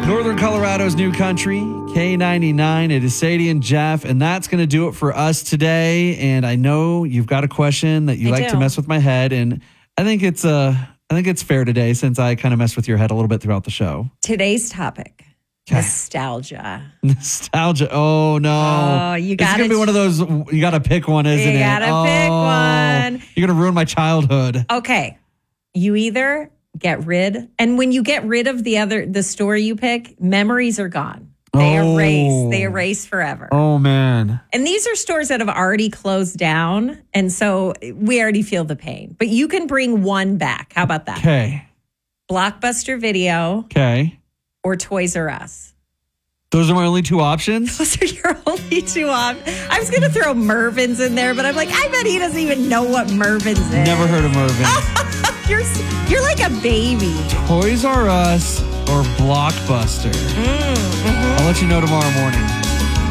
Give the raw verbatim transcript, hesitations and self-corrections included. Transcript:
Northern Colorado's new country, K ninety-nine. It is Sadie and Jeff, and that's going to do it for us today. And I know you've got a question that you I like do. to mess with my head, and I think it's uh, I think it's fair today since I kind of messed with your head a little bit throughout the show. Today's topic, nostalgia. Nostalgia. Oh no! Oh, you It's gotta gonna be one of those. You got to pick one, isn't You it? gotta oh, pick one. You're gonna ruin my childhood. Okay, you either get rid, and when you get rid of the other, the story you pick, memories are gone. They Oh. erase. They erase forever. Oh man. And these are stores that have already closed down, and so we already feel the pain. But you can bring one back. How about that? Okay. Blockbuster Video Okay. or Toys R Us. Those are my only two options. Those are your only two options. I was going to throw Mervin's in there, but I'm like, I bet he doesn't even know what Mervin's is. Never heard of Mervin. You're you're like a baby. Toys R Us or Blockbuster. Mm, mhm. I'll let you know tomorrow morning.